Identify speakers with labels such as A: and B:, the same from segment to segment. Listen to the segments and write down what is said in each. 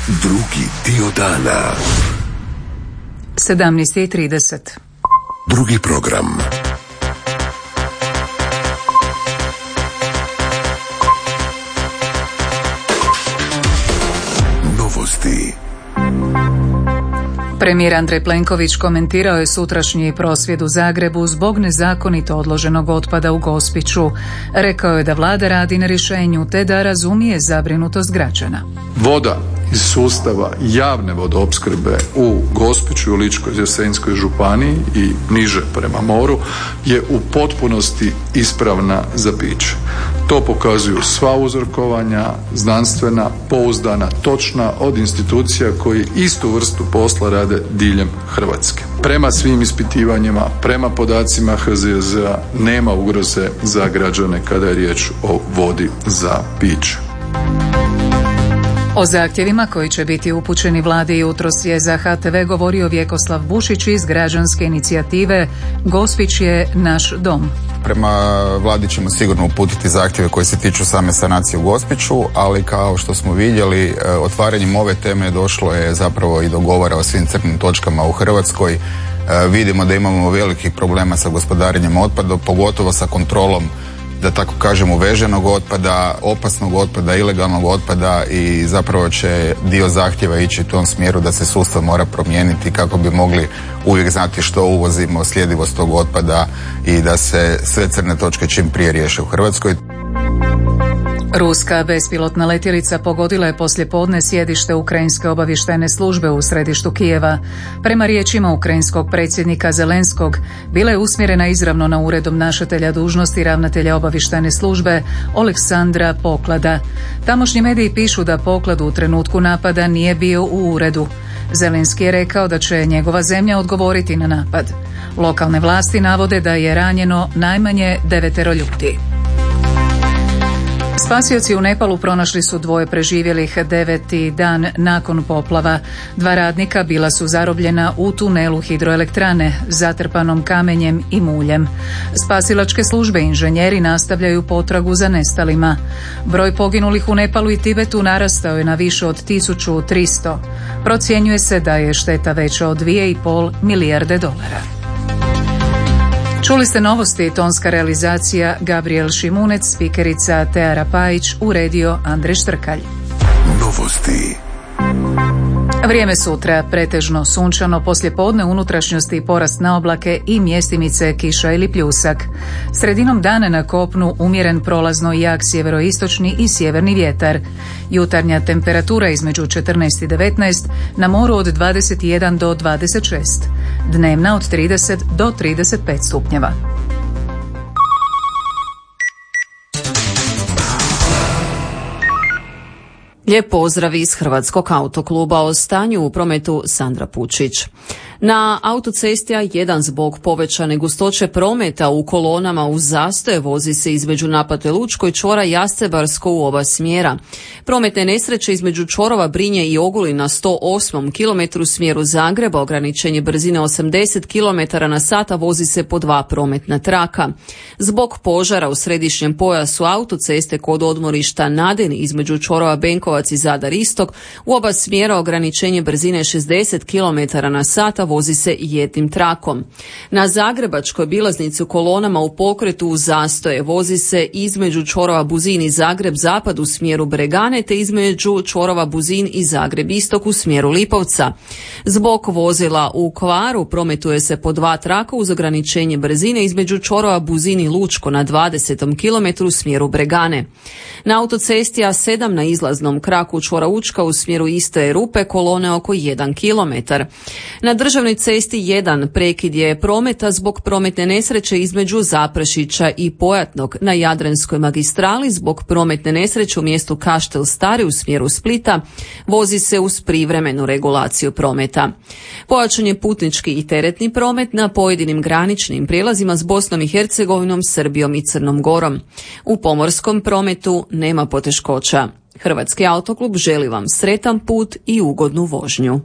A: Drugi dio dana.
B: 17:30.
A: Drugi program. Novosti.
B: Premijer Andrej Plenković komentirao je sutrašnji prosvjed u Zagrebu zbog nezakonito odloženog otpada u Gospiću. Rekao je da vlada radi na rješenju te da razumije zabrinutost građana.
C: Voda iz sustava javne vodoopskrbe u Gospiću i u Ličko-senjskoj županiji i niže prema moru je u potpunosti ispravna za piće. To pokazuju sva uzorkovanja, znanstvena, pouzdana, točna od institucija koji istu vrstu posla rade diljem Hrvatske. Prema svim ispitivanjima, prema podacima HZJZ-a nema ugroze za građane kada je riječ o vodi za piće.
B: O zahtjevima koji će biti upućeni vladi jutros je za HTV govorio Vjekoslav Bušić iz građanske inicijative Gospić je naš dom.
D: Prema vladi ćemo sigurno uputiti zahtjeve koji se tiču same sanacije u Gospiću, ali kao što smo vidjeli, otvaranjem ove teme došlo je zapravo i do govora o svim crnim točkama u Hrvatskoj. Vidimo da imamo velikih problema sa gospodarenjem otpada, pogotovo sa kontrolom, da tako kažem, uveženog otpada, opasnog otpada, ilegalnog otpada, i zapravo će dio zahtjeva ići u tom smjeru da se sustav mora promijeniti kako bi mogli uvijek znati što uvozimo, sljedivost tog otpada i da se sve crne točke čim prije riješe u Hrvatskoj.
B: Ruska bespilotna letjelica pogodila je poslijepodne sjedište Ukrajinske obavještajne službe u središtu Kijeva. Prema riječima ukrajinskog predsjednika Zelenskog, bila je usmjerena izravno na ured obnašatelja dužnosti ravnatelja obavještajne službe Oleksandra Poklada. Tamošnji mediji pišu da Poklad u trenutku napada nije bio u uredu. Zelenski je rekao da će njegova zemlja odgovoriti na napad. Lokalne vlasti navode da je ranjeno najmanje 9 ljudi. Spasioci u Nepalu pronašli su 2 preživjelih 9. dan nakon poplava. 2 radnika bila su zarobljena u tunelu hidroelektrane, zatrpanom kamenjem i muljem. Spasilačke službe i inženjeri nastavljaju potragu za nestalima. Broj poginulih u Nepalu i Tibetu narastao je na više od 1300. Procjenjuje se da je šteta veća od $2,5 milijarde. Čuli ste novosti, tonska realizacija Gabriel Šimunec, spikerica Teara Pajić, uredio Andrej Štrkalj.
A: Novosti.
B: Vrijeme sutra pretežno sunčano, poslijepodne unutrašnjosti porast na oblake i mjestimice kiša ili pljusak. Sredinom dana na kopnu umjeren prolazno jak sjeveroistočni i sjeverni vjetar. Jutarnja temperatura između 14 i 19, na moru od 21 do 26. Dnevna od 30 do 35 stupnjeva.
E: Lijep pozdrav iz Hrvatskog autokluba. O stanju u prometu Sandra Pučić. Na autocesti A1 zbog povećane gustoće prometa u kolonama uz zastoje vozi se između naplate Lučko i čvora Jastebarsko u oba smjera. Prometne nesreće između čvorova Brinje i Ogulina na 108. kilometru u smjeru Zagreba, ograničenje brzine 80 km/h, vozi se po 2 prometna traka. Zbog požara u središnjem pojasu autoceste kod odmorišta Nadin između čvorova Benkovac i Zadar Istok, u oba smjera ograničenje brzine 60 km/h, vozi se jednim trakom. Na Zagrebačkoj bilaznici u kolonama u pokretu u zastoje vozi se između čvorova Buzin i Zagreb Zapad u smjeru Bregane te između čvorova Buzin i Zagreb Istok u smjeru Lipovca. Zbog vozila u kvaru prometuje se po 2 traka uz ograničenje brzine između čvorova Buzin i Lučko na 20. kilometru u smjeru Bregane. Na autocesti A7 na izlaznom kraku čvora Učka u smjeru Iste Rupe kolone oko 1 km. Na državnoj cesti 1 prekid je prometa zbog prometne nesreće između Zaprešića i Pojatnog. Na Jadranskoj magistrali zbog prometne nesreće u mjestu Kaštel Stari u smjeru Splita vozi se uz privremenu regulaciju prometa. Pojačan je putnički i teretni promet na pojedinim graničnim prijelazima s Bosnom i Hercegovinom, Srbijom i Crnom Gorom. U pomorskom prometu nema poteškoća. Hrvatski autoklub želi vam sretan put i ugodnu vožnju.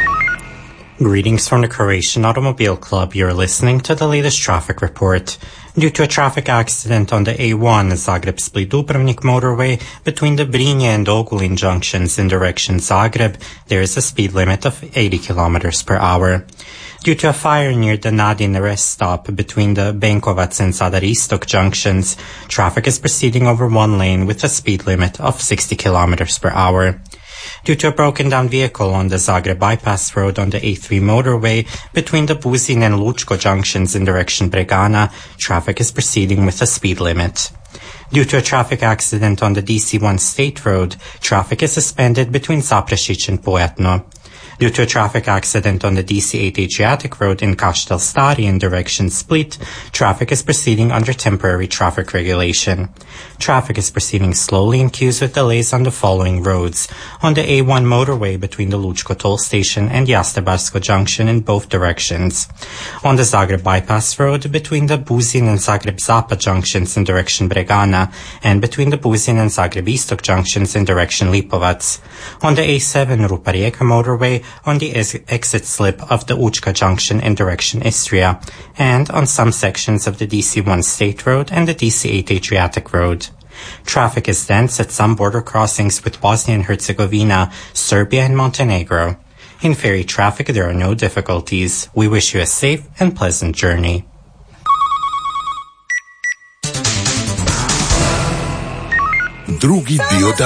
F: Greetings from the Croatian Automobile Club. You're listening to the latest traffic report. Due to a traffic accident on the A1 Zagreb-Split-Dubrovnik motorway between the Brinje and Ogulin junctions in direction Zagreb, there is a speed limit of 80 km per hour. Due to a fire near the Nadin rest stop between the Benkovac and Zadar Istok junctions, traffic is proceeding over one lane with a speed limit of 60 km per hour. Due to a broken-down vehicle on the Zagreb bypass road on the A3 motorway between the Buzin and Lučko junctions in direction Bregana, traffic is proceeding with a speed limit. Due to a traffic accident on the DC1 State Road, traffic is suspended between Zaprešić and Poetno. Due to a traffic accident on the DC8 Adriatic Road in Kaštel Stari in direction Split, traffic is proceeding under temporary traffic regulation. Traffic is proceeding slowly in queues with delays on the following roads. On the A1 motorway between the Lučko toll station and Jasterbarsko junction in both directions. On the Zagreb bypass road between the Buzin and Zagreb Zapad junctions in direction Bregana and between the Buzin and Zagreb Istok junctions in direction Lipovac. On the A7 Rupa-Rijeka motorway on the exit slip of the Učka junction in direction Istria, and on some sections of the DC1 State Road and the DC8 Adriatic Road. Traffic is dense at some border crossings with Bosnia and Herzegovina, Serbia and Montenegro. In ferry traffic there are no difficulties. We wish you a safe and pleasant journey.
A: Drugi dio